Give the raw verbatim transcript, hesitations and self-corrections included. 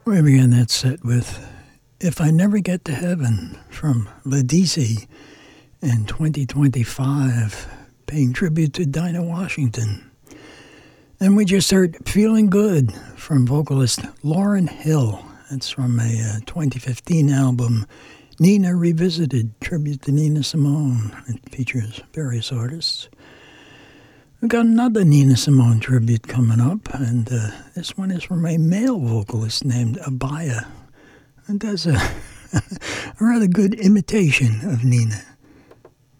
We began that set with If I Never Get to Heaven from Ledisi in twenty twenty-five, paying tribute to Dinah Washington. And we just heard Feeling Good from vocalist Lauryn Hill. That's from a uh, twenty fifteen album, Nina Revisited, tribute to Nina Simone. It features various artists. We've got another Nina Simone tribute coming up, and uh, this one is from a male vocalist named Abaya, and does a, a rather good imitation of Nina.